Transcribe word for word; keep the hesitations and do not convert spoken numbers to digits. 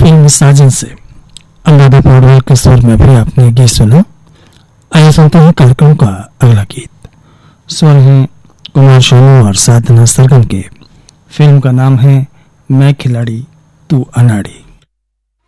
Film साजन से अनुराधा पौडवाल के स्वर में भी आपने गीत सुना। आइए सुनते हैं कार्यक्रम का अगला गीत। स्वर हैं कुमार सोनू और साधना सरगम के। फिल्म का नाम है मैं खिलाड़ी तू अनाड़ी।